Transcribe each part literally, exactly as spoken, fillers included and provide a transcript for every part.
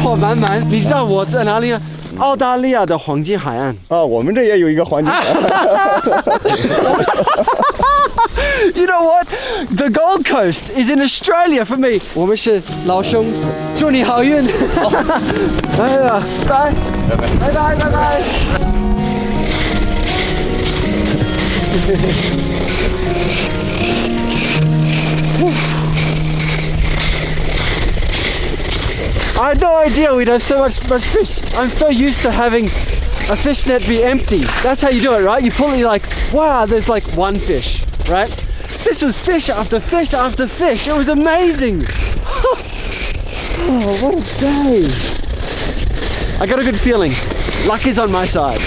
活满满。你知道我在哪里啊？澳大利亚的黄金海岸啊，我们这也有一个黄金海岸。 You know what? The Gold Coast is in Australia for me. 我们是老兄，祝你好运。哎呀，拜拜拜拜拜拜。I had no idea we'd have so much much fish. I'm so used to having a fish net be empty. That's how you do it, right? You pull it, you're like, wow, there's like one fish, right? This was fish after fish after fish. It was amazing. Oh, what a day. I got a good feeling. Luck is on my side.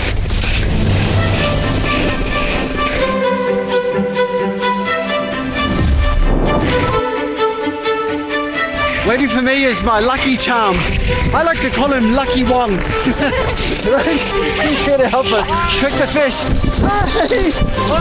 Waiting for me is my lucky charm. I like to call him Lucky Wong. Right? He's here to help us cook the fish. Hey!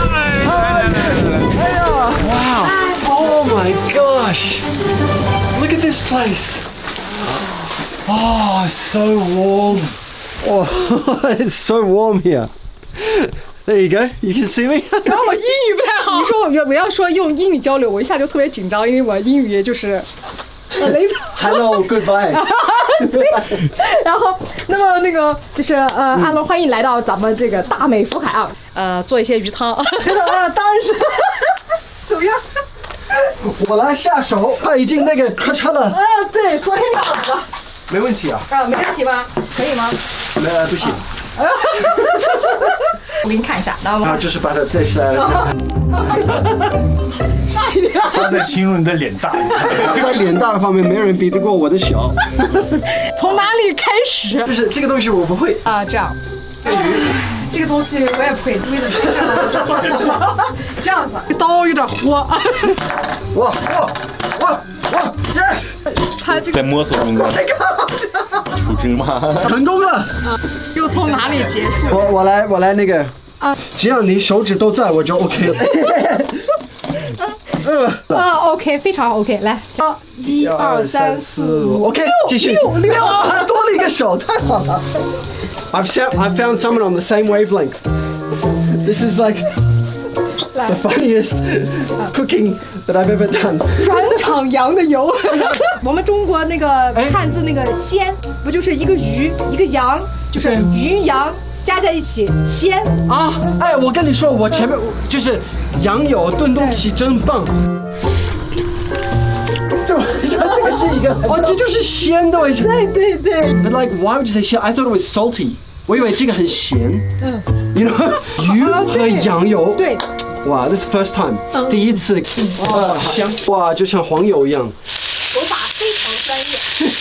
Hey! Wow. Oh my gosh. Look at this place. Oh, it's so warm. Oh, it's so warm here. There you go. You can see me. 然后我英语不太好。你说我要我要说用英语交流，我一下就特别紧张，因为我英语也就是。 Hello, goodbye. 然后，那么那个就是呃，阿龙，欢迎来到咱们这个大美福海啊，呃，做一些鱼汤。 是的啊，当然是。怎么样？我来下手，他已经那个咔嚓了。 啊，对，昨天就好了。 没问题啊。 啊，没问题吧？可以吗？ 呃，不行。 我给你看一下，然后啊，就是把它摘起来了。 大一点。 他在形容你的脸大。 在脸大的方面，没有人比得过我的小。 从哪里开始？ 就是这个东西我不会啊，这样。这个东西我也不会，注意的是这样子，刀有点豁。 哇哇哇哇 ！Yes！ 他这个在摸索中的出征吗？ 成功了。 又从哪里结束？ 我我来我来那个啊，只要你手指都在，我就 OK 了。 啊 ，OK， 非常 OK， 来，好，一二三四五 ，OK， 继续。 六六， 还多了一个手，太好了。I've found I found someone on the same wavelength. This is like the funniest cooking that I've ever done. 转场羊的油，我们中国那个汉字那个鲜，不就是一个鱼一个羊，就是鱼羊。加在一起鲜啊！哎，我跟你说，我前面就是羊友炖东西真棒。这这个是一个，哦，这就是鲜的味道。 对对对。 But like, why would you say 鲜? I thought it was salty. 我以为这个很咸。嗯。You know， 鱼和羊油。 对。 哇 ，this is first time， 第一次。哇，香！哇，就像黄油一样。 手法非常专业。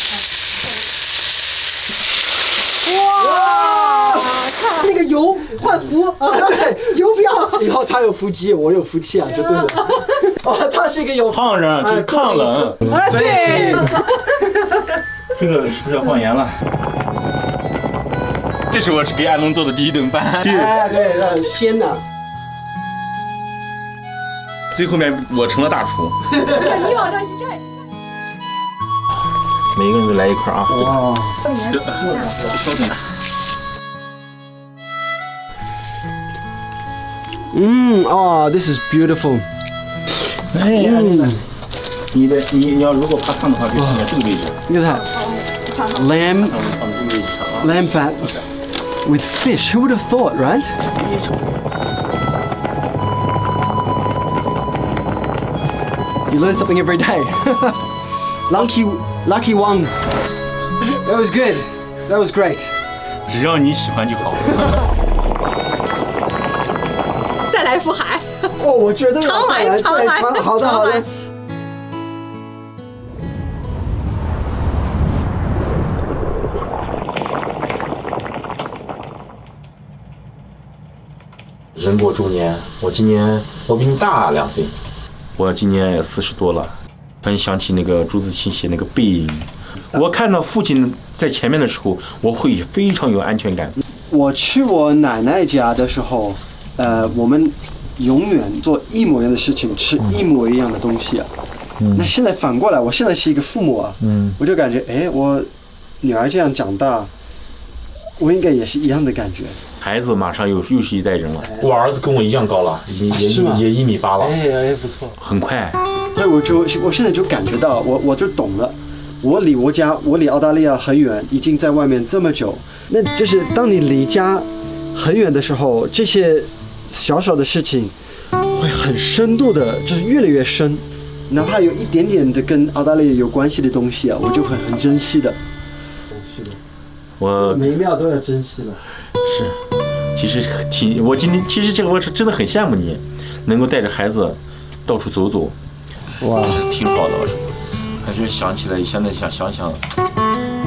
哇！看那个油换符啊，对，油标。 以后他有腹肌，我有福气啊，就对了。哦，他是一个有胖人，就是抗冷。 啊，对。 这个是不是要放盐了？这是我给阿龙做的第一顿饭。 哎，对，很鲜的。 最后面我成了大厨。 你往上一站。 每个人都来一块啊！ 哇， 这稍等。 嗯，哦 ，this is beautiful。 哎呀，你的你你要如果怕烫的话，可以放在这个位置。 Look at that lamb lamb fat with fish. Who would have thought, right? You learn something every day. Lucky Lucky Wong. That was good. That was great. 只要你喜欢就好。 再来福海。 哦，我觉得常来常来。 好的好的。 人过中年，我今年我比你大两岁，我今年也四十多了。突然想起那个朱自清写那个背影，我看到父亲在前面的时候，我会非常有安全感。 我去我奶奶家的时候，呃，我们永远做一模一样的事情，吃一模一样的东西啊。嗯、那现在反过来，我现在是一个父母啊，嗯，我就感觉，哎，我女儿这样长大，我应该也是一样的感觉。 孩子马上又又是一代人了。我儿子跟我一样高了，已经也是吗也一米八了。 哎哎，不错。 很快。 所以我就我现在就感觉到，我我就懂了。我离我家，我离澳大利亚很远，已经在外面这么久。那就是当你离家很远的时候，这些小小的事情会很深度的，就是越来越深。哪怕有一点点的跟澳大利亚有关系的东西啊，我就会很珍惜的。是的， 我每一秒都要珍惜的。 是，其实挺我今天其实这个我是真的很羡慕你，能够带着孩子到处走走，哇，挺好的。我说，还是想起来，现在想想想。